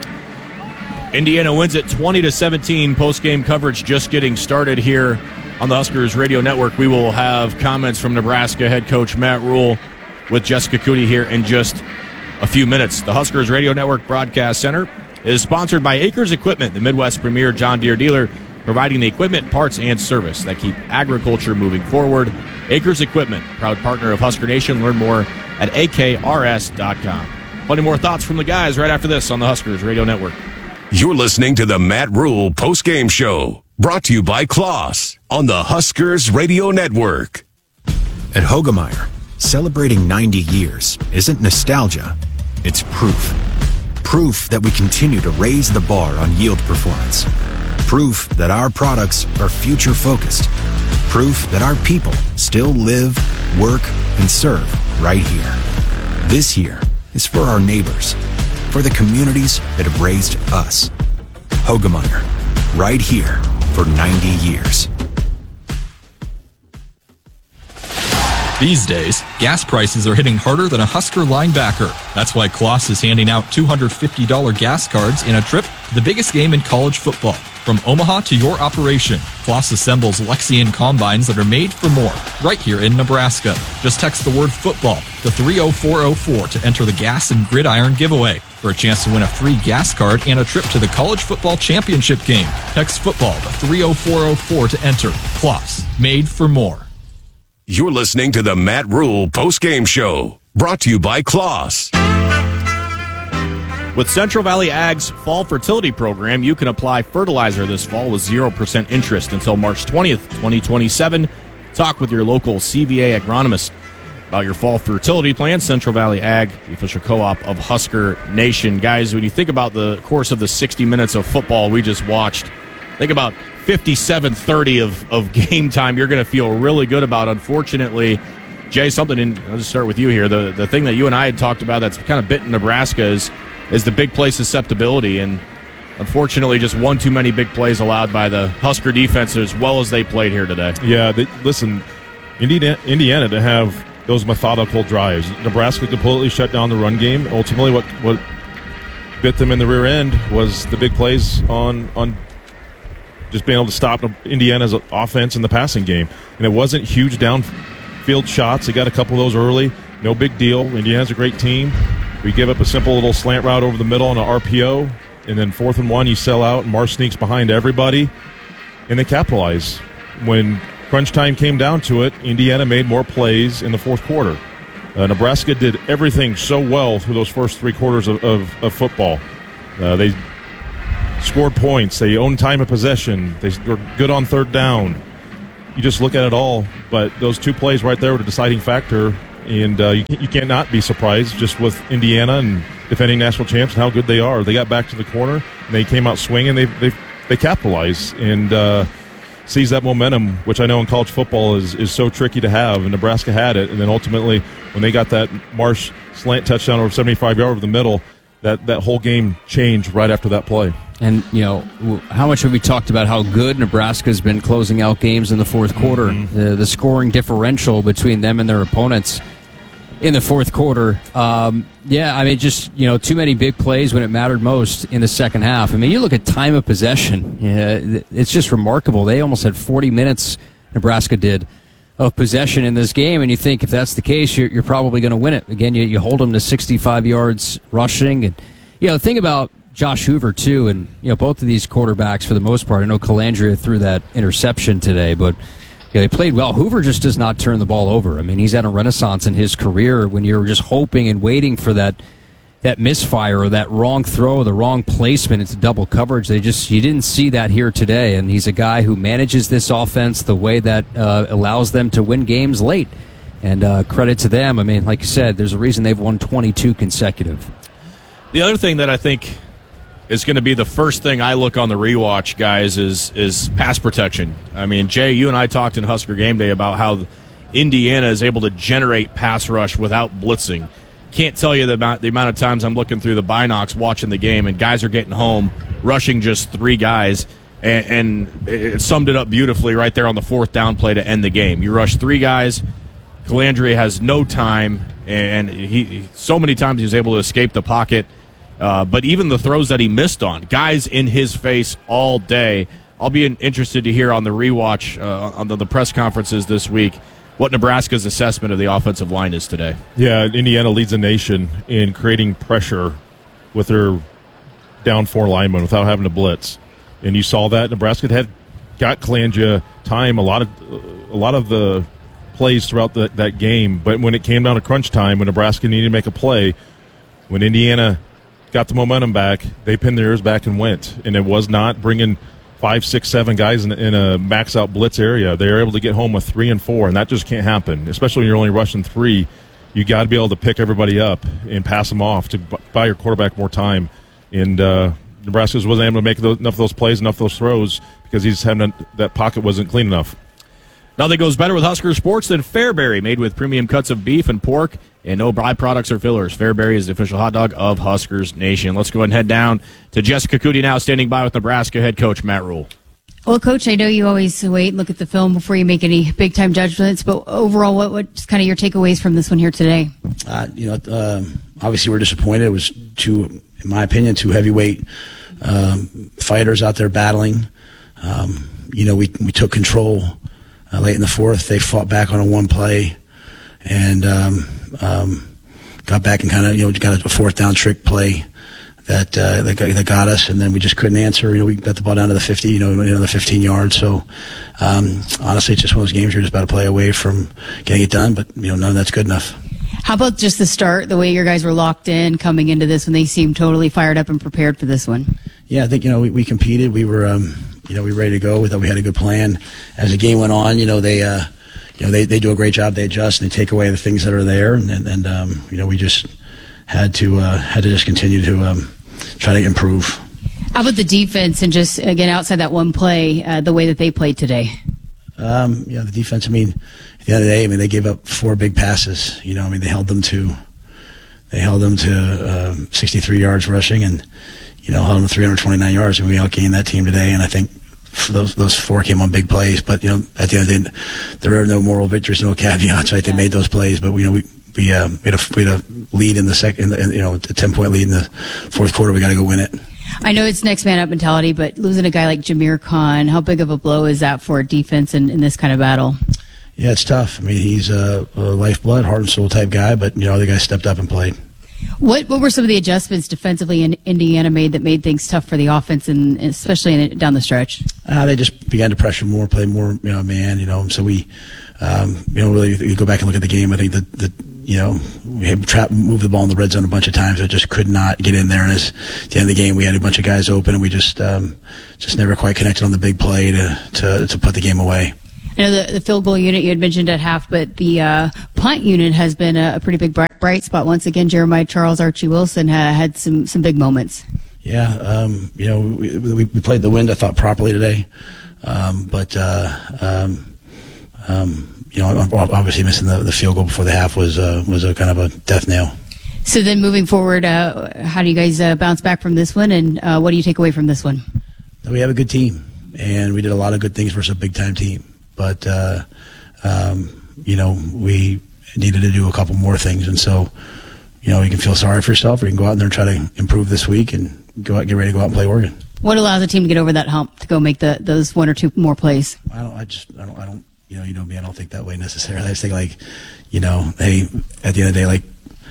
Indiana wins it twenty to seventeen. Post-game coverage just getting started here on the Huskers Radio Network. We will have comments from Nebraska head coach Matt Rhule with Jessica Coody here in just a few minutes. The Huskers Radio Network Broadcast Center is sponsored by Acres Equipment, the Midwest premier John Deere dealer, providing the equipment, parts, and service that keep agriculture moving forward. Acres Equipment, proud partner of Husker Nation. Learn more at A K R S dot com. Plenty more thoughts from the guys right after this on the Huskers Radio Network. You're listening to the Matt Rhule postgame show, brought to you by Kloss on the Huskers Radio Network. At Hoegemeyer, celebrating ninety years isn't nostalgia, it's proof. Proof that we continue to raise the bar on yield performance. Proof that our products are future-focused. Proof that our people still live, work, and serve right here. This year is for our neighbors, for the communities that have raised us. Hoegemeyer, right here for ninety years. These days, gas prices are hitting harder than a Husker linebacker. That's why Kloss is handing out two hundred fifty dollars gas cards in a trip to the biggest game in college football. From Omaha to your operation, Kloss assembles Lexian combines that are made for more, right here in Nebraska. Just text the word football to three oh four oh four to enter the Gas and Gridiron giveaway for a chance to win a free gas card and a trip to the college football championship game. Text football to three oh four oh four to enter. Kloss, made for more. You're listening to the Matt Rhule postgame show, brought to you by Kloss. With Central Valley Ag's Fall Fertility Program, you can apply fertilizer this fall with zero percent interest until March twentieth, twenty twenty-seven. Talk with your local C V A agronomist about your fall fertility plan. Central Valley Ag, the official co-op of Husker Nation. Guys, when you think about the course of the sixty minutes of football we just watched, think about fifty-seven thirty of, of game time you're going to feel really good about. Unfortunately, Jay, something, in, I'll just start with you here. The, the thing that you and I had talked about that's kind of bitten Nebraska is is the big play susceptibility, and unfortunately just one too many big plays allowed by the Husker defense as well as they played here today. Yeah, they, listen, Indiana, Indiana to have those methodical drives. Nebraska completely shut down the run game. Ultimately, what, what bit them in the rear end was the big plays on on just being able to stop Indiana's offense in the passing game. And it wasn't huge downfield shots. They got a couple of those early. No big deal. Indiana's a great team. We give up a simple little slant route over the middle on an R P O, and then fourth and one, you sell out, and Marsh sneaks behind everybody, and they capitalize. When crunch time came down to it, Indiana made more plays in the fourth quarter. Uh, Nebraska did everything so well through those first three quarters of, of, of football. Uh, they scored points. They owned time of possession. They were good on third down. You just look at it all, but those two plays right there were the deciding factor, and uh, you, you can't not be surprised just with Indiana and defending national champs and how good they are. They got back to the corner, and they came out swinging. They they they capitalized and uh, seized that momentum, which I know in college football is, is so tricky to have, and Nebraska had it. And then ultimately, when they got that Marsh slant touchdown over seventy-five yards over the middle, that, that whole game changed right after that play. And, you know, how much have we talked about how good Nebraska's been closing out games in the fourth quarter? Mm-hmm. The, the scoring differential between them and their opponents in the fourth quarter. Um, yeah, I mean, just, you know, too many big plays when it mattered most in the second half. I mean, you look at time of possession. Yeah, it's just remarkable. They almost had forty minutes, Nebraska did, of possession in this game, and you think if that's the case, you're, you're probably going to win it. Again, you, you hold them to sixty-five yards rushing. And, you know, the thing about Josh Hoover, too, and, you know, both of these quarterbacks, for the most part, I know Calandria threw that interception today, but yeah, they played well. Hoover just does not turn the ball over. I mean, he's had a renaissance in his career when you're just hoping and waiting for that that misfire or that wrong throw, the wrong placement into double coverage. They just you didn't see that here today, and he's a guy who manages this offense the way that uh, allows them to win games late. And uh, credit to them. I mean, like you said, there's a reason they've won twenty-two consecutive. The other thing that I think is going to be the first thing I look on the rewatch, guys, is is pass protection. I mean, Jay, you and I talked in Husker Game Day about how Indiana is able to generate pass rush without blitzing. Can't tell you the amount, the amount of times I'm looking through the binocs watching the game, and guys are getting home, rushing just three guys, and, and it summed it up beautifully right there on the fourth down play to end the game. You rush three guys, Calandria has no time, and he so many times he was able to escape the pocket. Uh, but even the throws that he missed on, guys in his face all day. I'll be interested to hear on the rewatch, uh, on the, the press conferences this week, what Nebraska's assessment of the offensive line is today. Yeah, Indiana leads the nation in creating pressure with their down four linemen without having to blitz. And you saw that. Nebraska had got Calandria time a lot of a lot of the plays throughout the, that game. But when it came down to crunch time, when Nebraska needed to make a play, when Indiana got the momentum back, they pinned their ears back and went. And it was not bringing five, six, seven guys in, in a max-out blitz area. They were able to get home with three and four, and that just can't happen, especially when you're only rushing three. You got to be able to pick everybody up and pass them off to buy your quarterback more time. And uh, Nebraska wasn't able to make those, enough of those plays, enough of those throws, because he's having a, that pocket wasn't clean enough. Nothing goes better with Husker Sports than Fairberry, made with premium cuts of beef and pork and no byproducts or fillers. Fairberry is the official hot dog of Huskers Nation. Let's go ahead and head down to Jessica Coody now, standing by with Nebraska head coach Matt Rule. Well, Coach, I know you always wait and look at the film before you make any big-time judgments, but overall, what what's kind of your takeaways from this one here today? Uh, you know, um, obviously we're disappointed. It was two, in my opinion, two heavyweight um, fighters out there battling. Um, you know, we we took control uh, late in the fourth. They fought back on a one play and um, um, got back and kind of, you know, got a fourth down trick play that uh, that, got, that got us, and then we just couldn't answer. You know, we got the ball down to the fifty, you know, another fifteen yards. So, um, honestly, it's just one of those games you're just about to play away from getting it done, but, you know, none of that's good enough. How about just the start, the way your guys were locked in coming into this when they seemed totally fired up and prepared for this one? Yeah, I think, you know, we, we competed. We were, um, you know, we were ready to go. We thought we had a good plan. As the game went on, you know, they, uh, you know, they, they do a great job. They adjust and they take away the things that are there. And, and, and um, you know, we just had to, uh, had to just continue to, um, try to improve. How about the defense and just, again, outside that one play, uh, the way that they played today? Um, yeah, the defense, I mean, at the end of the day, I mean, they gave up four big passes. You know, I mean, they held them to, they held them to um, sixty-three yards rushing and, you know, held them to three hundred twenty-nine yards. And we outgained that team today. And I think those those four came on big plays. But, you know, at the end of the day, there are no moral victories, no caveats, right? They made those plays. But, you know, we, we, um, we, had, a, we had a lead in the second, in the, you know, a ten-point lead in the fourth quarter. We got to go win it. I know it's next man up mentality, but losing a guy like Jameer Khan, how big of a blow is that for defense in, in this kind of battle? Yeah, it's tough. I mean, he's a, a lifeblood, heart and soul type guy, but, you know, the guy stepped up and played. What what were some of the adjustments defensively in Indiana made that made things tough for the offense, and especially in, down the stretch? Uh, they just began to pressure more, play more, you know, man, you know. So we, um, you know, really, you go back and look at the game. I think the, the you know, we had trapped, moved the ball in the red zone a bunch of times. I just could not get in there. And as, at the end of the game, we had a bunch of guys open, and we just um, just never quite connected on the big play to to, to put the game away. I know the, the field goal unit you had mentioned at half, but the uh, punt unit has been a, a pretty big bright, bright spot. Once again, Jeremiah Charles, Archie Wilson ha, had some, some big moments. Yeah, um, you know, we, we, we played the wind, I thought, properly today. Um, but, uh, um, um, you know, obviously missing the, the field goal before the half was, uh, was a kind of a death nail. So then moving forward, uh, how do you guys uh, bounce back from this one, and uh, what do you take away from this one? We have a good team, and we did a lot of good things versus a big-time team. But, uh, um, you know, we needed to do a couple more things. And so, you know, you can feel sorry for yourself, or you can go out there and try to improve this week and go out, get ready to go out and play Oregon. What allows a team to get over that hump to go make the those one or two more plays? I don't, I just, I don't, I don't, you know, you know me, I don't think that way necessarily. I just think, like, you know, hey, at the end of the day, like,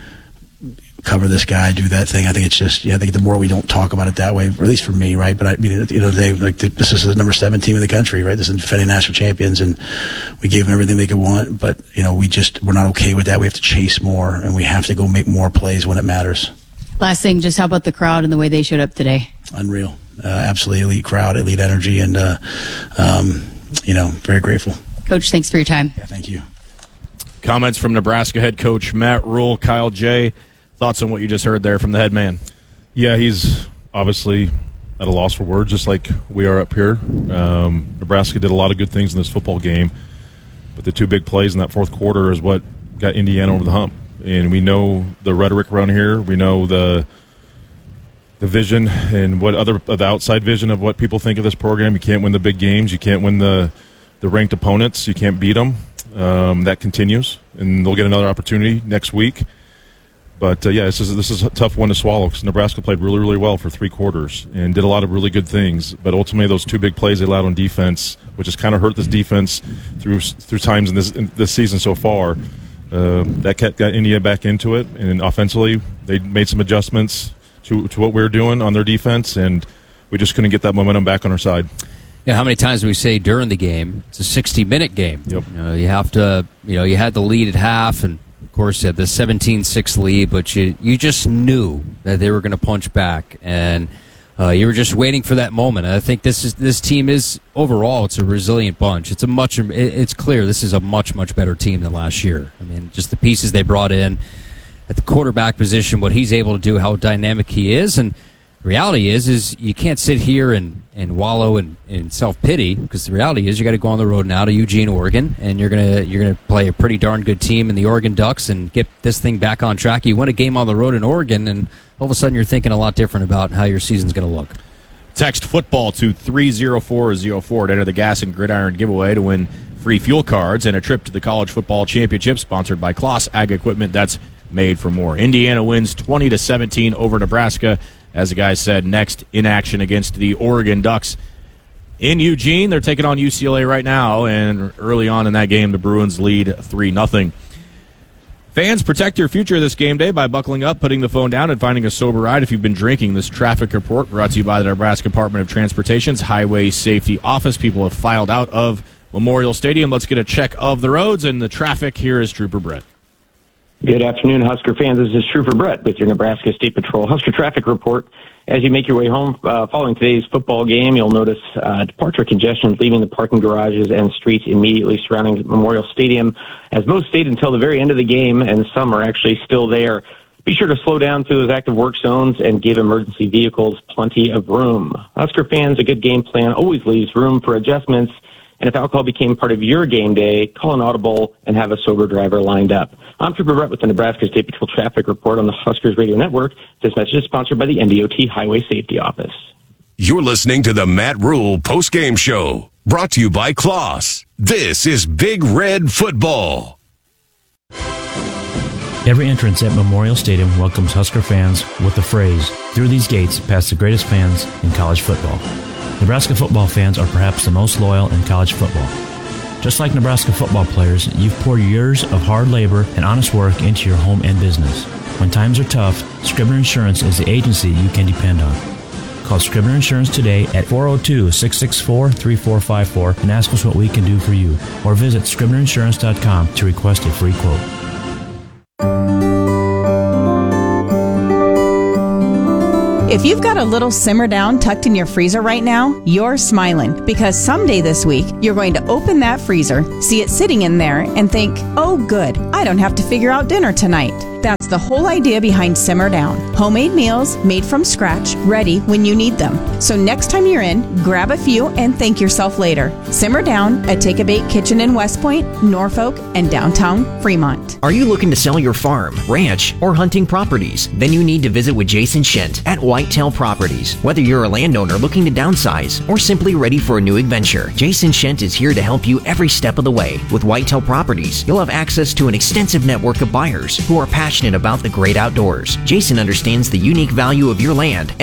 cover this guy, do that thing. I think it's just, yeah, I think the more we don't talk about it that way, or at least for me, right? But I mean, at the end of the day, like, the, this is the number seven team in the country, right? This is defending national champions, and we gave them everything they could want. But, you know, we just, we're not okay with that. We have to chase more, and we have to go make more plays when it matters. Last thing, just how about the crowd and the way they showed up today? Unreal. Uh, absolutely elite crowd, elite energy, and, uh, um, you know, very grateful. Coach, thanks for your time. Yeah, thank you. Comments from Nebraska head coach Matt Rhule. Kyle J., thoughts on what you just heard there from the head man? Yeah, he's obviously at a loss for words, just like we are up here. Um, Nebraska did a lot of good things in this football game, but the two big plays in that fourth quarter is what got Indiana over the hump. And we know the rhetoric around here. We know the the vision and what other the outside vision of what people think of this program. You can't win the big games. You can't win the the ranked opponents. You can't beat them. Um, that continues, and they'll get another opportunity next week. But, uh, yeah, this is, this is a tough one to swallow because Nebraska played really, really well for three quarters and did a lot of really good things. But ultimately, those two big plays they allowed on defense, which has kind of hurt this defense through through times in this in this season so far, uh, that kept, got India back into it. And offensively, they made some adjustments to, to what we were doing on their defense, and we just couldn't get that momentum back on our side. Yeah, how many times do we say during the game, it's a sixty-minute game. Yep. You know, you have to, you know, you had the lead at half, and of course, you had the seventeen six lead, but you you just knew that they were going to punch back, and uh, you were just waiting for that moment. And I think this is this team is overall it's a resilient bunch. It's a much it's clear this is a much much better team than last year. I mean, just the pieces they brought in at the quarterback position, what he's able to do, how dynamic he is, and the reality is is you can't sit here and, and wallow in, in self-pity, because the reality is you got to go on the road now to Eugene, Oregon, and you're gonna you're gonna play a pretty darn good team in the Oregon Ducks and get this thing back on track. You win a game on the road in Oregon, and all of a sudden you're thinking a lot different about how your season's going to look. Text football to three zero four zero four to enter the Gas and Gridiron giveaway to win free fuel cards and a trip to the College Football Championship, sponsored by Kloss Ag Equipment. That's made for more. Indiana wins twenty to seventeen over Nebraska. As the guy said, next in action against the Oregon Ducks in Eugene. They're taking on U C L A right now, and early on in that game, the Bruins lead three nothing. Fans, protect your future this game day by buckling up, putting the phone down, and finding a sober ride if you've been drinking. This traffic report brought to you by the Nebraska Department of Transportation's Highway Safety Office. People have filed out of Memorial Stadium. Let's get a check of the roads and the traffic. Here is Trooper Brett. Good afternoon, Husker fans. This is Trooper Brett with your Nebraska State Patrol Husker Traffic Report. As you make your way home uh, following today's football game, you'll notice uh, departure congestion leaving the parking garages and streets immediately surrounding Memorial Stadium, as most stayed until the very end of the game, and some are actually still there. Be sure to slow down through those active work zones and give emergency vehicles plenty of room. Husker fans, a good game plan always leaves room for adjustments. And if alcohol became part of your game day, call an audible and have a sober driver lined up. I'm Trooper Brett with the Nebraska State Patrol Traffic Report on the Huskers Radio Network. This message is sponsored by the N D O T Highway Safety Office. You're listening to the Matt Rhule postgame show, brought to you by Kloss. This is Big Red Football. Every entrance at Memorial Stadium welcomes Husker fans with the phrase, "Through these gates pass the greatest fans in college football." Nebraska football fans are perhaps the most loyal in college football. Just like Nebraska football players, you've poured years of hard labor and honest work into your home and business. When times are tough, Scribner Insurance is the agency you can depend on. Call Scribner Insurance today at four oh two, six six four, three four five four and ask us what we can do for you. Or visit scribner insurance dot com to request a free quote. If you've got a little simmer down tucked in your freezer right now, you're smiling because someday this week you're going to open that freezer, see it sitting in there, and think, oh good, I don't have to figure out dinner tonight. That's the whole idea behind Simmer Down. Homemade meals made from scratch, ready when you need them. So next time you're in, grab a few and thank yourself later. Simmer Down at Take a Bake Kitchen in West Point, Norfolk, and downtown Fremont. Are you looking to sell your farm, ranch, or hunting properties? Then you need to visit with Jason Shent at Whitetail Properties. Whether you're a landowner looking to downsize or simply ready for a new adventure, Jason Shent is here to help you every step of the way. With Whitetail Properties, you'll have access to an extensive network of buyers who are passionate about the great outdoors. Jason understands the unique value of your land